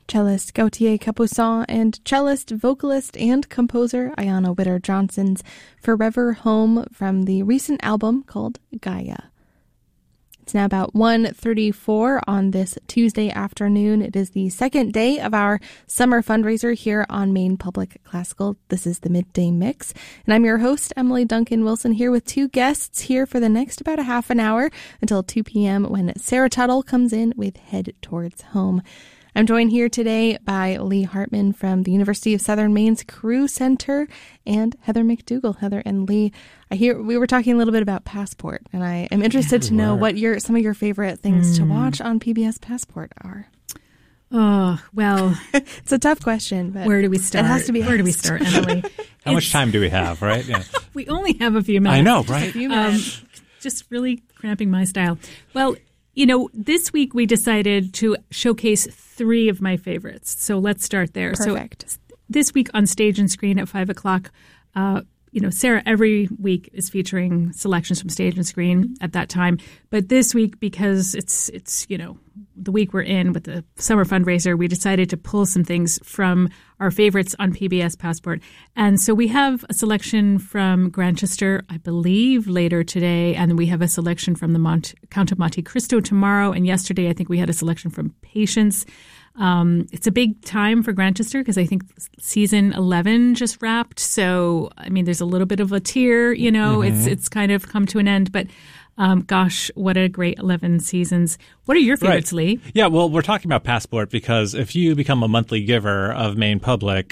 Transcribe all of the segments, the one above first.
cellist Gautier Capuçon and cellist, vocalist, and composer Ayana Witter-Johnson's Forever Home from the recent album called Gaia. It's now about 1:34 on this Tuesday afternoon. It is the second day of our summer fundraiser here on Maine Public Classical. This is the Midday Mix, and I'm your host, Emily Duncan Wilson, here with two guests here for the next about a half an hour until 2 p.m. when Sarah Tuttle comes in with Head Towards Home. I'm joined here today by Lee Hartman from the University of Southern Maine's Crew Center and Heather McDougall. Heather and Lee, I hear we were talking a little bit about Passport, and I am interested to know what some of your favorite things to watch on PBS Passport are. Oh, well. It's a tough question, but where do we start? It has to be Where do we start, Emily? How much time do we have, right? Yeah. We only have a few minutes. I know, right? A few minutes. Just really cramping my style. Well, this week we decided to showcase three of my favorites. So let's start there. Perfect. So this week on Stage and Screen at 5 o'clock, Sarah every week is featuring selections from Stage and Screen at that time. But this week, because it's the week we're in with the summer fundraiser, we decided to pull some things from our favorites on PBS Passport. And so we have a selection from Grantchester, I believe, later today. And we have a selection from the Count of Monte Cristo tomorrow. And yesterday, I think we had a selection from Patience. It's a big time for Grantchester because I think season 11 just wrapped. So, I mean, there's a little bit of a tear, it's kind of come to an end. But gosh, what a great 11 seasons. What are your favorites, Lee? Yeah, well, we're talking about Passport because if you become a monthly giver of Maine Public,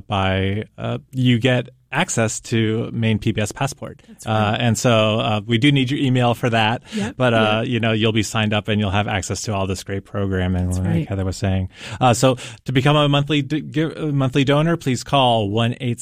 you get access to Maine PBS Passport. That's right. And so we do need your email for that. Yep. But, you'll be signed up and you'll have access to all this great programming, like Heather was saying. So to become a monthly donor, please call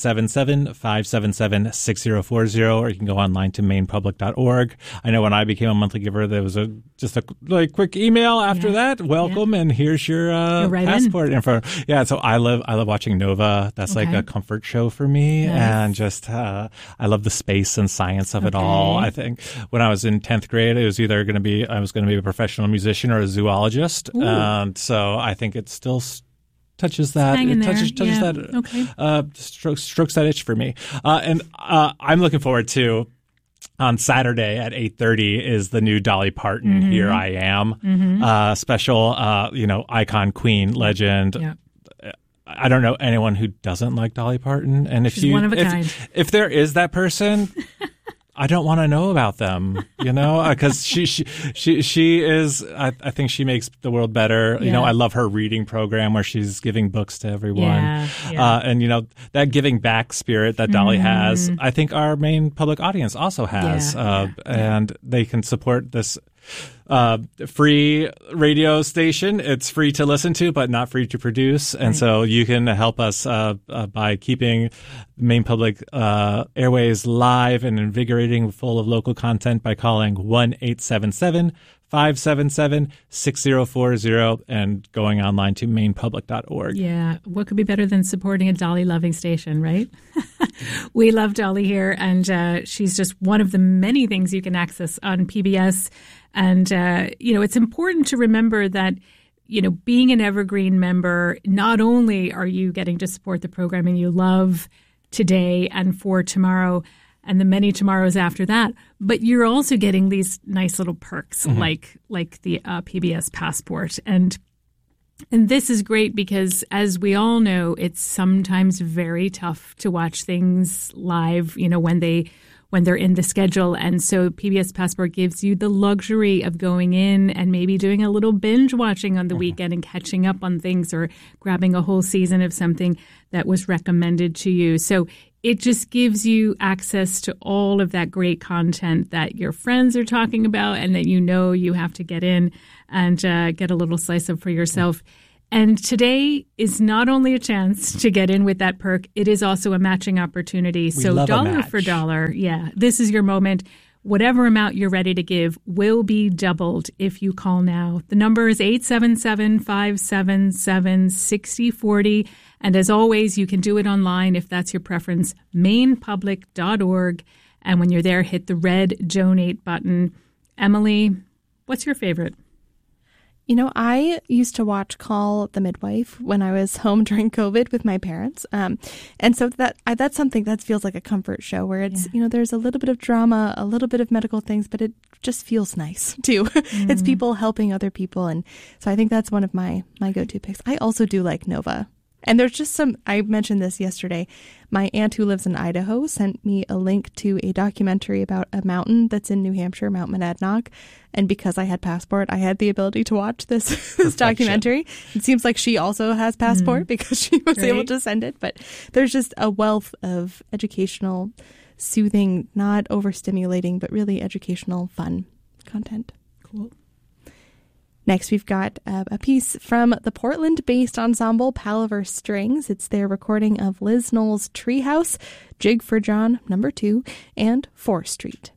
1-877-577-6040, or you can go online to mainepublic.org. I know when I became a monthly giver, there was just a quick email after that. Welcome, and here's your passport info. Yeah, so I love watching Nova. That's like a comfort show for me. Nice. And just, I love the space and science of it all. I think when I was in 10th grade, it was either I was going to be a professional musician or a zoologist. Ooh. And so I think it still touches that. It touches that, strokes that itch for me. And I'm looking forward to, on Saturday at 8:30 is the new Dolly Parton, Here I Am, special, icon, queen, legend. Yeah. I don't know anyone who doesn't like Dolly Parton, and She's one of a kind. If there is that person, I don't want to know about them, because she is. I think she makes the world better. Yeah. I love her reading program where she's giving books to everyone, Yeah. and that giving back spirit that Dolly has. I think our Maine public audience also has, and they can support this free radio station. It's free to listen to, but not free to produce. And so you can help us by keeping Maine Public Airways live and invigorating, full of local content by calling 1-877-577-6040 and going online to mainepublic.org. Yeah. What could be better than supporting a Dolly-loving station, right? We love Dolly here, and she's just one of the many things you can access on PBS. And, it's important to remember that, being an Evergreen member, not only are you getting to support the programming you love today and for tomorrow and the many tomorrows after that, but you're also getting these nice little perks like the PBS Passport. And this is great because, as we all know, it's sometimes very tough to watch things live, when they're in the schedule. And so PBS Passport gives you the luxury of going in and maybe doing a little binge watching on the weekend and catching up on things, or grabbing a whole season of something that was recommended to you. So it just gives you access to all of that great content that your friends are talking about and that you have to get in and get a little slice of for yourself. And today is not only a chance to get in with that perk, it is also a matching opportunity. So dollar for dollar, this is your moment. Whatever amount you're ready to give will be doubled if you call now. The number is 877-577-6040. And as always, you can do it online if that's your preference, mainepublic.org. And when you're there, hit the red donate button. Emily, what's your favorite? You know, I used to watch Call the Midwife when I was home during COVID with my parents. And so that's something that feels like a comfort show where it's, you know, there's a little bit of drama, a little bit of medical things, but it just feels nice too. It's people helping other people. And so I think that's one of my go-to picks. I also do like Nova. And there's just I mentioned this yesterday. My aunt who lives in Idaho sent me a link to a documentary about a mountain that's in New Hampshire, Mount Monadnock. And because I had Passport, I had the ability to watch this documentary. It seems like she also has Passport because she was able to send it. But there's just a wealth of educational, soothing, not overstimulating, but really educational, fun content. Cool. Next, we've got a piece from the Portland-based ensemble Palaver Strings. It's their recording of Liz Knowles' Treehouse, Jig for John, No. 2, and 4th Street.